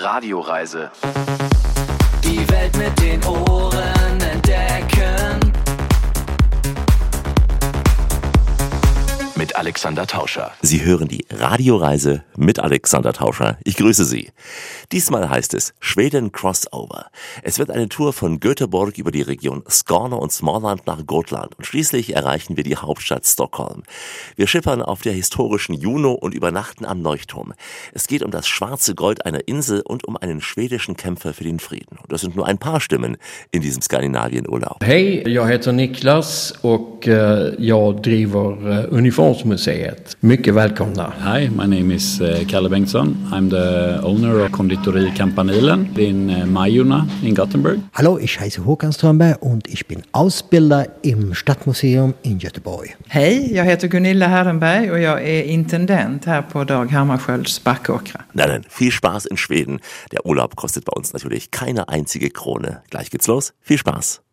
Radioreise. Die Welt mit den Ohren entdecken. Mit Alexander Tauscher. Sie hören die Radioreise mit Alexander Tauscher. Ich grüße Sie. Diesmal heißt es Schweden Crossover. Es wird eine Tour von Göteborg über die Region Skåne und Småland nach Gotland und schließlich erreichen wir die Hauptstadt Stockholm. Wir schippern auf der historischen Juno und übernachten am Leuchtturm. Es geht um das schwarze Gold einer Insel und um einen schwedischen Kämpfer für den Frieden. Und das sind nur ein paar Stimmen in diesem Skandinavien-Urlaub. Hej, jag heter Niklas och jag driver Uniformsmuseet. Mycket välkomna. Hi, my name is Kalle Bengtsson. I'm the owner of Konditori Campanilen in Majorna in Gothenburg. Hallo, ich heiße Håkan Strömberg und ich bin Ausbilder im Stadtmuseum in Göteborg. Hej, jag heter Gunilla Herrenberg och jag är intendent här på Dag Hammarskjölds Backåkra. Nein, viel Spaß in Schweden. Der Urlaub kostet bei uns natürlich keine einzige Krone. Gleich geht's los. Viel Spaß.